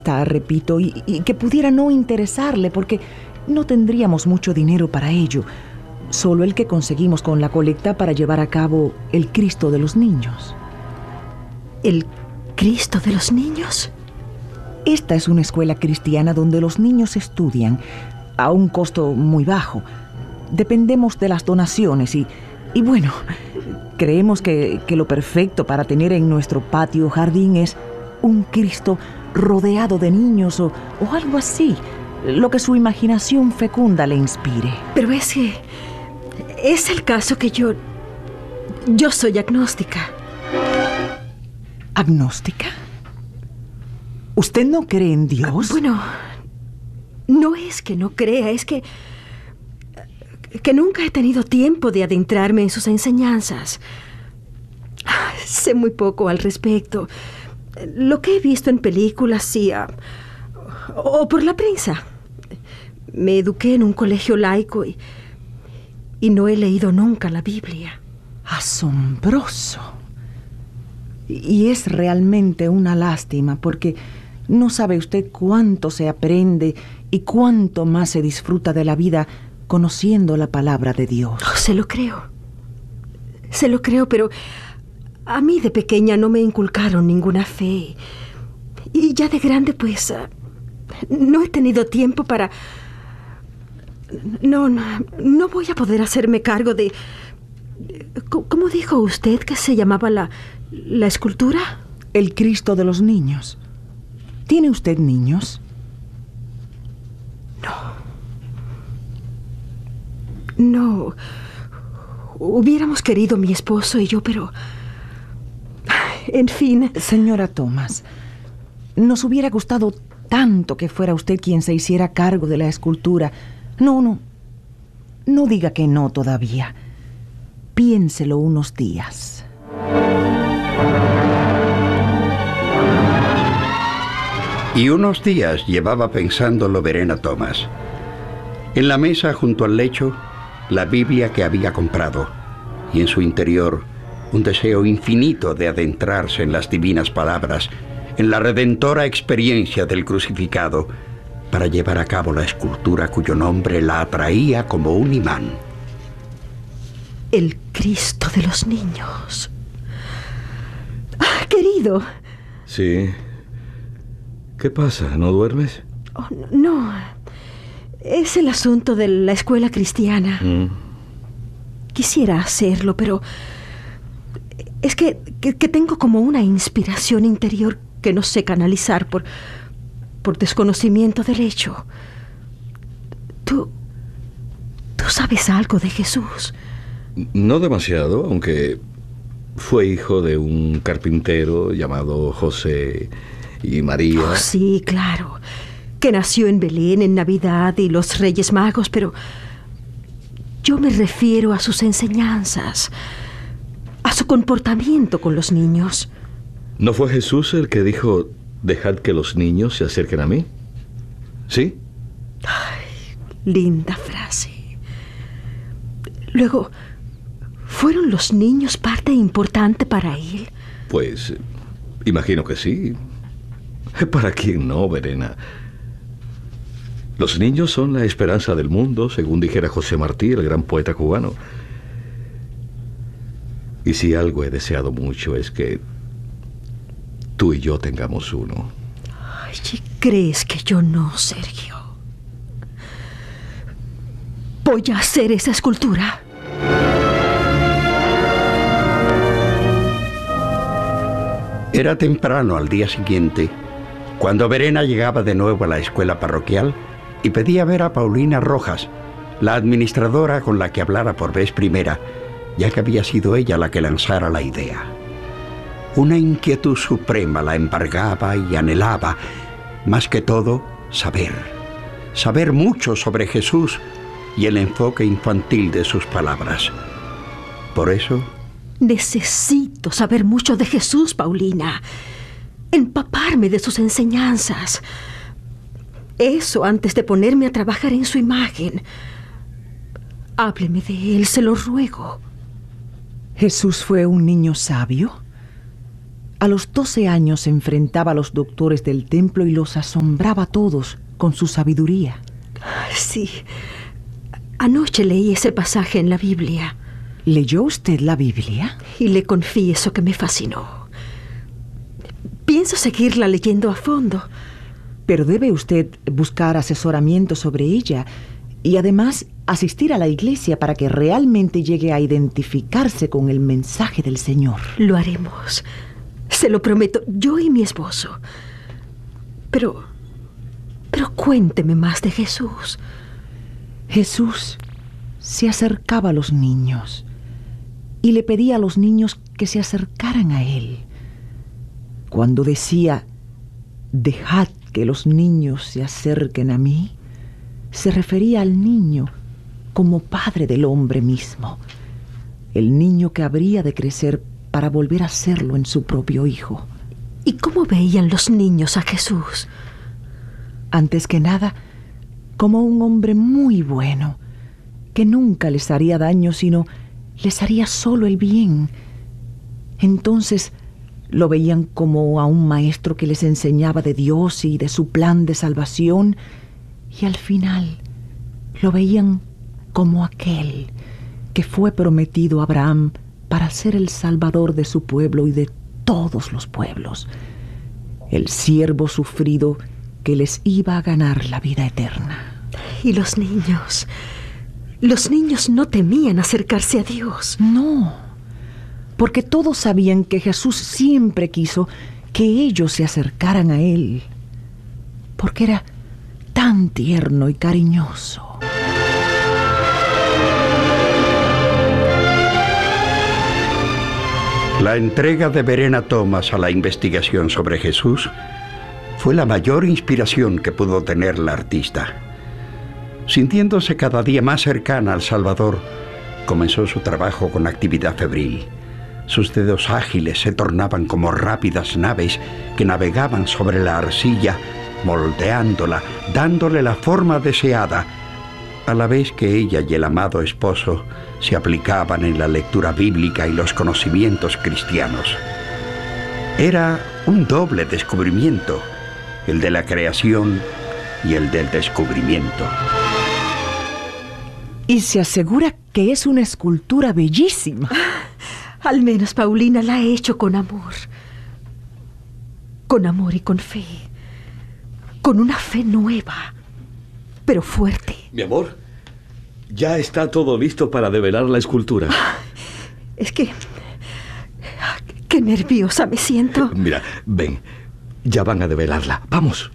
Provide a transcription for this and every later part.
repito, y que pudiera no interesarle porque no tendríamos mucho dinero para ello, solo el que conseguimos con la colecta para llevar a cabo el Cristo de los niños. ¿El Cristo de los niños? Esta es una escuela cristiana donde los niños estudian a un costo muy bajo. Dependemos de las donaciones y bueno, creemos que lo perfecto para tener en nuestro patio o jardín es un Cristo rodeado de niños o algo así, lo que su imaginación fecunda le inspire. Pero es que es el caso que yo soy agnóstica. ¿Agnóstica? ¿Usted no cree en Dios? Bueno, no es que no crea, es que nunca he tenido tiempo de adentrarme en sus enseñanzas. Sé muy poco al respecto. Lo que he visto en películas, sí, o por la prensa. Me eduqué en un colegio laico y no he leído nunca la Biblia. Asombroso. Y es realmente una lástima porque no sabe usted cuánto se aprende y cuánto más se disfruta de la vida conociendo la palabra de Dios. Oh, se lo creo, pero a mí de pequeña no me inculcaron ninguna fe. Y ya de grande, pues, no he tenido tiempo para... No voy a poder hacerme cargo de... ¿Cómo dijo usted que se llamaba la escultura? El Cristo de los niños. ¿Tiene usted niños? No. Hubiéramos querido mi esposo y yo, pero... En fin... Señora Thomas, nos hubiera gustado tanto que fuera usted quien se hiciera cargo de la escultura. No diga que no todavía. Piénselo unos días. Y unos días llevaba pensándolo Verena Thomas. En la mesa junto al lecho, la Biblia que había comprado, y en su interior un deseo infinito de adentrarse en las divinas palabras, en la redentora experiencia del crucificado, para llevar a cabo la escultura cuyo nombre la atraía como un imán. El Cristo de los niños. Querido. Sí. ¿Qué pasa? ¿No duermes? Oh, no. Es el asunto de la escuela cristiana. Quisiera hacerlo, pero es que tengo como una inspiración interior que no sé canalizar por desconocimiento del hecho. ¿Tú sabes algo de Jesús? No demasiado, aunque fue hijo de un carpintero llamado José y María. Oh, sí, claro. Que nació en Belén en Navidad y los Reyes Magos, pero yo me refiero a sus enseñanzas, a su comportamiento con los niños. ¿No fue Jesús el que dijo, dejad que los niños se acerquen a mí? ¿Sí? Ay, linda frase. Luego, ¿fueron los niños parte importante para él? Pues, imagino que sí. ¿Para quién no, Verena? Los niños son la esperanza del mundo, según dijera José Martí, el gran poeta cubano. Y si algo he deseado mucho es que tú y yo tengamos uno. Ay, ¿crees que yo no, Sergio? Voy a hacer esa escultura. Era temprano al día siguiente, cuando Verena llegaba de nuevo a la escuela parroquial y pedía ver a Paulina Rojas, la administradora con la que hablara por vez primera, ya que había sido ella la que lanzara la idea. Una inquietud suprema la embargaba y anhelaba, más que todo, saber mucho sobre Jesús y el enfoque infantil de sus palabras. Por eso... Necesito saber mucho de Jesús, Paulina. Empaparme de sus enseñanzas. Eso antes de ponerme a trabajar en su imagen. Hábleme de él, se lo ruego. ¿Jesús fue un niño sabio? A los 12 años se enfrentaba a los doctores del templo y los asombraba a todos con su sabiduría. Sí. Anoche leí ese pasaje en la Biblia. ¿Leyó usted la Biblia? Y le confieso que me fascinó. Pienso seguirla leyendo a fondo. Pero debe usted buscar asesoramiento sobre ella y además asistir a la iglesia para que realmente llegue a identificarse con el mensaje del Señor. Lo haremos. Se lo prometo, yo y mi esposo. Pero cuénteme más de Jesús. Jesús se acercaba a los niños y le pedía a los niños que se acercaran a él. Cuando decía, dejad que los niños se acerquen a mí, se refería al niño como padre del hombre mismo, el niño que habría de crecer para volver a serlo en su propio hijo. ¿Y cómo veían los niños a Jesús? Antes que nada, como un hombre muy bueno, que nunca les haría daño, sino les haría solo el bien. Entonces lo veían como a un maestro que les enseñaba de Dios y de su plan de salvación, y al final lo veían como aquel que fue prometido a Abraham para ser el salvador de su pueblo y de todos los pueblos, el siervo sufrido que les iba a ganar la vida eterna. ¿Y los niños? Los niños no temían acercarse a Dios. No, porque todos sabían que Jesús siempre quiso que ellos se acercaran a Él, porque era tan tierno y cariñoso. La entrega de Verena Thomas a la investigación sobre Jesús fue la mayor inspiración que pudo tener la artista. Sintiéndose cada día más cercana al Salvador, comenzó su trabajo con actividad febril. Sus dedos ágiles se tornaban como rápidas naves que navegaban sobre la arcilla, moldeándola, dándole la forma deseada, a la vez que ella y el amado esposo se aplicaban en la lectura bíblica y los conocimientos cristianos. Era un doble descubrimiento, el de la creación y el del descubrimiento. Y se asegura que es una escultura bellísima. Al menos Paulina la ha hecho con amor. Con amor y con fe. Con una fe nueva, pero fuerte. Mi amor, ya está todo listo para develar la escultura. Es que... qué nerviosa me siento. Mira, ven, ya van a develarla. ¡Vamos!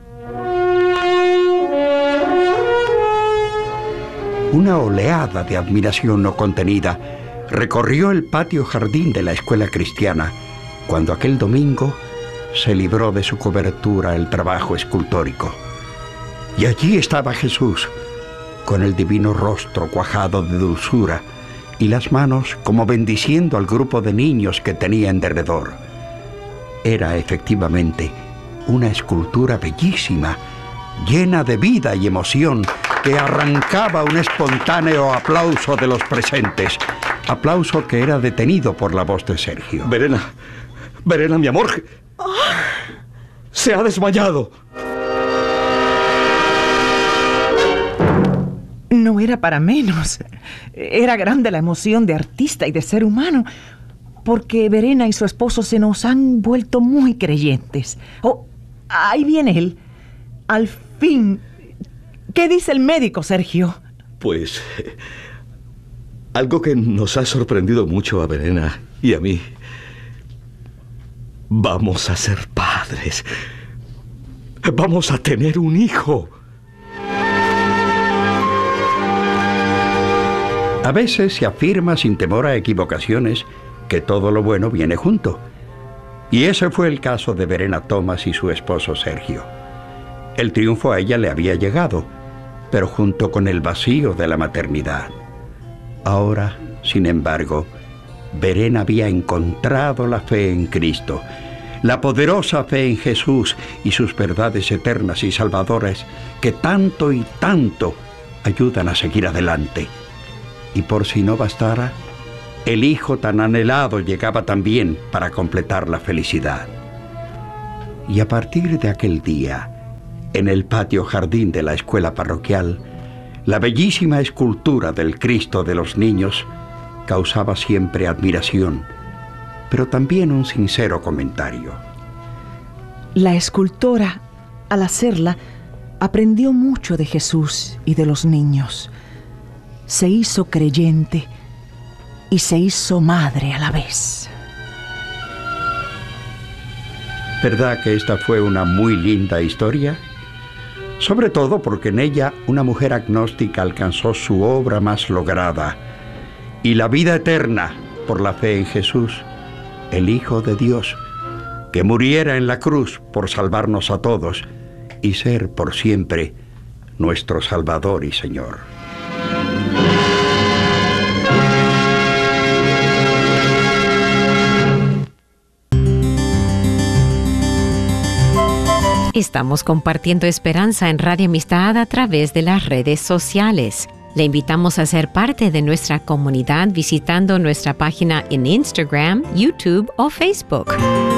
Una oleada de admiración no contenida recorrió el patio jardín de la escuela cristiana cuando aquel domingo se libró de su cobertura el trabajo escultórico. Y allí estaba Jesús, con el divino rostro cuajado de dulzura y las manos como bendiciendo al grupo de niños que tenía en derredor. Era efectivamente una escultura bellísima, llena de vida y emoción, que arrancaba un espontáneo aplauso de los presentes, aplauso que era detenido por la voz de Sergio. Verena, mi amor, se ha desmayado. No era para menos. Era grande la emoción de artista y de ser humano, porque Verena y su esposo se nos han vuelto muy creyentes. Oh, ahí viene él. Al fin. ¿Qué dice el médico, Sergio? Pues algo que nos ha sorprendido mucho a Verena y a mí. Vamos a ser padres. Vamos a tener un hijo. A veces se afirma sin temor a equivocaciones que todo lo bueno viene junto. Y ese fue el caso de Verena Thomas y su esposo Sergio. El triunfo a ella le había llegado, pero junto con el vacío de la maternidad. Ahora, sin embargo, Verena había encontrado la fe en Cristo, la poderosa fe en Jesús y sus verdades eternas y salvadoras que tanto y tanto ayudan a seguir adelante. Y por si no bastara, el hijo tan anhelado llegaba también para completar la felicidad. Y a partir de aquel día, en el patio jardín de la escuela parroquial, la bellísima escultura del Cristo de los niños causaba siempre admiración, pero también un sincero comentario. La escultora, al hacerla, aprendió mucho de Jesús y de los niños. Se hizo creyente y se hizo madre a la vez. ¿Verdad que esta fue una muy linda historia? Sobre todo porque en ella una mujer agnóstica alcanzó su obra más lograda y la vida eterna por la fe en Jesús, el Hijo de Dios, que muriera en la cruz por salvarnos a todos y ser por siempre nuestro Salvador y Señor. Estamos compartiendo esperanza en Radio Amistad a través de las redes sociales. Le invitamos a ser parte de nuestra comunidad visitando nuestra página en Instagram, YouTube o Facebook.